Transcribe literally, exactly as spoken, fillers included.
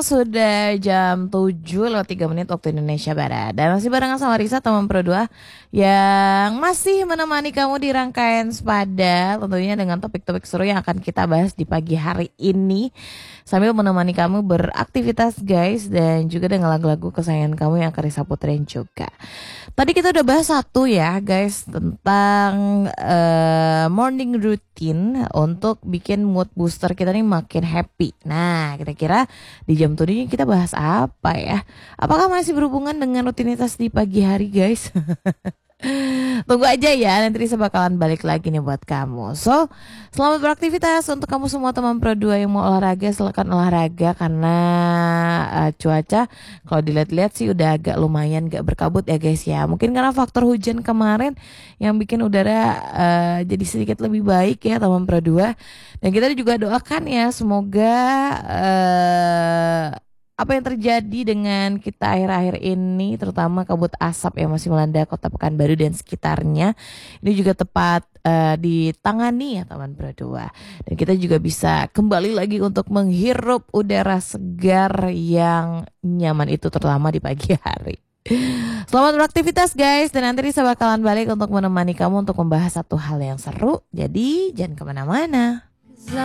sudah jam tujuh lewat tiga menit waktu Indonesia Barat. Dan masih barengan sama Risa, teman Pro dua yang masih menemani kamu di rangkaian Sepada, tentunya dengan topik-topik seru yang akan kita bahas di pagi hari ini, sambil menemani kamu beraktivitas guys, dan juga dengan lagu-lagu kesayangan kamu yang akan Risa puterin juga. Tadi kita udah bahas satu ya guys, tentang uh, morning routine untuk bikin mood booster kita nih makin happy. Nah, kira-kira di jam tujuh ini kita bahas apa ya? Apakah masih berhubungan dengan rutinitas di pagi hari guys? Tunggu aja ya, nanti Risa bakalan balik lagi nih buat kamu. So, selamat beraktivitas untuk kamu semua teman Pro dua yang mau olahraga, silakan olahraga karena uh, cuaca kalau dilihat-lihat sih udah agak lumayan gak berkabut ya guys ya. Mungkin karena faktor hujan kemarin yang bikin udara uh, jadi sedikit lebih baik ya teman Pro dua. Dan kita juga doakan ya semoga uh, apa yang terjadi dengan kita akhir-akhir ini, terutama kabut asap yang masih melanda Kota Pekanbaru dan sekitarnya, ini juga tepat uh, ditangani ya teman Pro dua. Dan kita juga bisa kembali lagi untuk menghirup udara segar yang nyaman itu, terutama di pagi hari. Selamat beraktivitas guys, dan nanti Risa bakalan balik untuk menemani kamu untuk membahas satu hal yang seru. Jadi jangan kemana-mana.